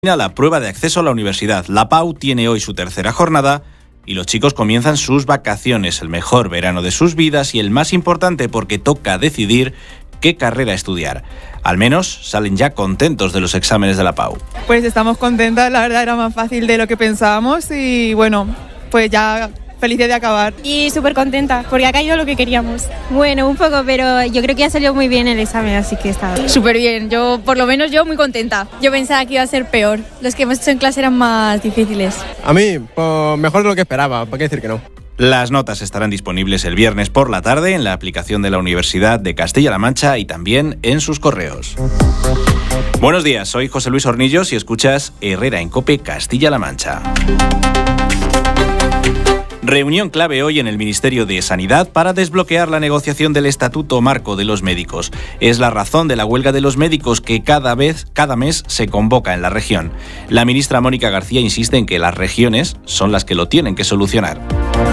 La prueba de acceso a la universidad. La PAU tiene hoy su tercera jornada y los chicos comienzan sus vacaciones, el mejor verano de sus vidas y el más importante porque toca decidir qué carrera estudiar. Al menos salen ya contentos de los exámenes de la PAU. Pues estamos contentas, la verdad era más fácil de lo que pensábamos y bueno, pues ya felices de acabar. Y súper contenta, porque ha caído lo que queríamos. Bueno, un poco, pero yo creo que ha salido muy bien el examen, así que está súper bien, por lo menos yo muy contenta. Yo pensaba que iba a ser peor, los que hemos hecho en clase eran más difíciles. A mí, pues, mejor de lo que esperaba, ¿para qué decir que no? Las notas estarán disponibles el viernes por la tarde en la aplicación de la Universidad de Castilla-La Mancha y también en sus correos. Buenos días, soy José Luis Hornillos y escuchas Herrera en COPE Castilla-La Mancha. Reunión clave hoy en el Ministerio de Sanidad para desbloquear la negociación del Estatuto Marco de los Médicos. Es la razón de la huelga de los médicos que cada mes se convoca en la región. La ministra Mónica García insiste en que las regiones son las que lo tienen que solucionar.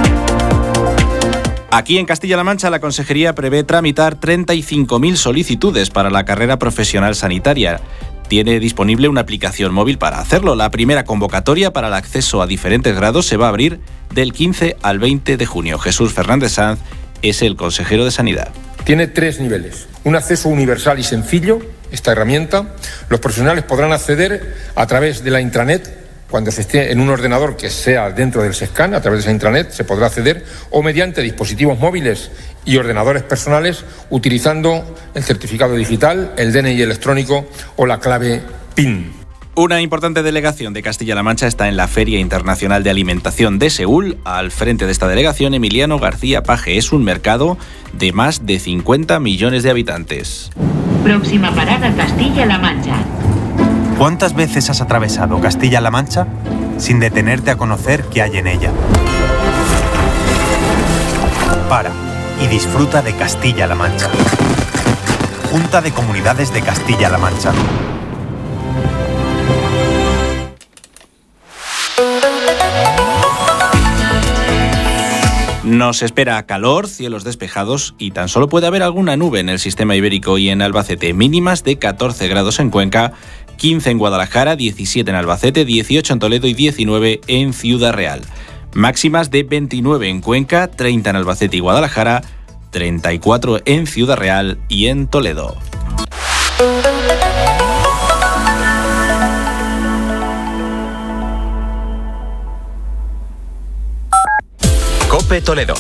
Aquí en Castilla-La Mancha la Consejería prevé tramitar 35.000 solicitudes para la carrera profesional sanitaria. Tiene disponible una aplicación móvil para hacerlo. La primera convocatoria para el acceso a diferentes grados se va a abrir del 15 al 20 de junio. Jesús Fernández Sanz es el consejero de Sanidad. Tiene 3 niveles. Un acceso universal y sencillo, esta herramienta. Los profesionales podrán acceder a través de la intranet. Cuando se esté en un ordenador que sea dentro del SESCAN, a través de esa intranet se podrá acceder, o mediante dispositivos móviles y ordenadores personales utilizando el certificado digital, el DNI electrónico o la clave PIN. Una importante delegación de Castilla-La Mancha está en la Feria Internacional de Alimentación de Seúl. Al frente de esta delegación, Emiliano García Paje. Es un mercado de más de 50 millones de habitantes. Próxima parada, Castilla-La Mancha. ¿Cuántas veces has atravesado Castilla-La Mancha sin detenerte a conocer qué hay en ella? Para y disfruta de Castilla-La Mancha. Junta de Comunidades de Castilla-La Mancha. Nos espera calor, cielos despejados y tan solo puede haber alguna nube en el sistema ibérico y en Albacete. Mínimas de 14 grados en Cuenca, 15 en Guadalajara, 17 en Albacete, 18 en Toledo y 19 en Ciudad Real. Máximas de 29 en Cuenca, 30 en Albacete y Guadalajara, 34 en Ciudad Real y en Toledo. COPE Toledo.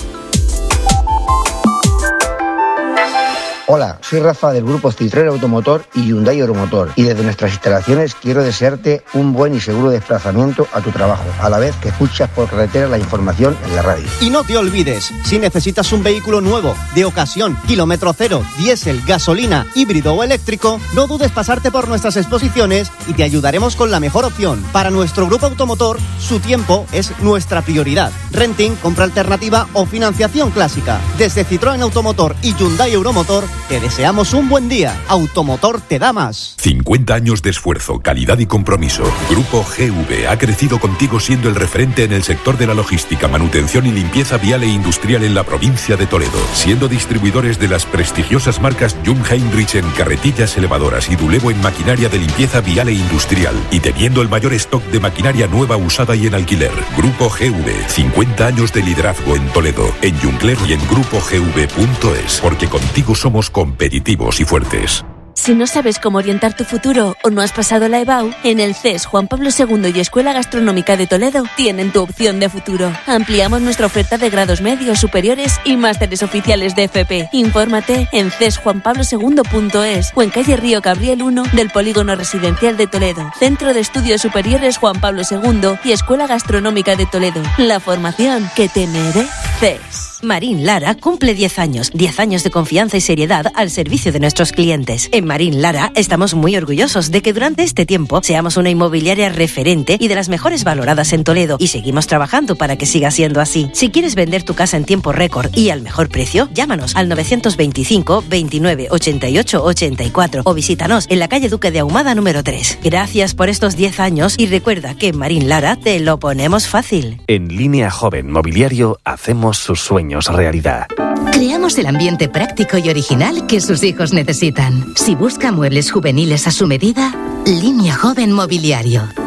Hola, soy Rafa del grupo Citroën Automotor y Hyundai Euromotor y desde nuestras instalaciones quiero desearte un buen y seguro desplazamiento a tu trabajo, a la vez que escuchas por carretera la información en la radio. Y no te olvides, si necesitas un vehículo nuevo, de ocasión, kilómetro cero, diésel, gasolina, híbrido o eléctrico, no dudes pasarte por nuestras exposiciones y te ayudaremos con la mejor opción. Para nuestro grupo automotor, su tiempo es nuestra prioridad. Renting, compra alternativa o financiación clásica. Desde Citroën Automotor y Hyundai Euromotor, te deseamos un buen día. Automotor te da más. 50 años de esfuerzo, calidad y compromiso. Grupo GV ha crecido contigo siendo el referente en el sector de la logística, manutención y limpieza vial e industrial en la provincia de Toledo, siendo distribuidores de las prestigiosas marcas Jung Heinrich en carretillas elevadoras y Dulevo en maquinaria de limpieza vial e industrial, y teniendo el mayor stock de maquinaria nueva, usada y en alquiler. Grupo GV, 50 años de liderazgo en Toledo, en Juncler y en grupogv.es, porque contigo somos competitivos y fuertes. Si no sabes cómo orientar tu futuro o no has pasado la EBAU, en el CES Juan Pablo II y Escuela Gastronómica de Toledo tienen tu opción de futuro. Ampliamos nuestra oferta de grados medios, superiores y másteres oficiales de FP. Infórmate en cesjuanpablo2.es o en calle Río Cabriel 1 del Polígono Residencial de Toledo. Centro de Estudios Superiores Juan Pablo II y Escuela Gastronómica de Toledo. La formación que te mereces. Marín Lara cumple 10 años. 10 años de confianza y seriedad al servicio de nuestros clientes. En Marín Lara estamos muy orgullosos de que durante este tiempo seamos una inmobiliaria referente y de las mejores valoradas en Toledo, y seguimos trabajando para que siga siendo así. Si quieres vender tu casa en tiempo récord y al mejor precio, llámanos al 925 29 88 84 o visítanos en la calle Duque de Ahumada número 3. Gracias por estos 10 años y recuerda que en Marín Lara te lo ponemos fácil. En Línea Joven Mobiliario hacemos sus sueños sueños realidad. Creamos el ambiente práctico y original que sus hijos necesitan. Si busca muebles juveniles a su medida, Línea Joven Mobiliario.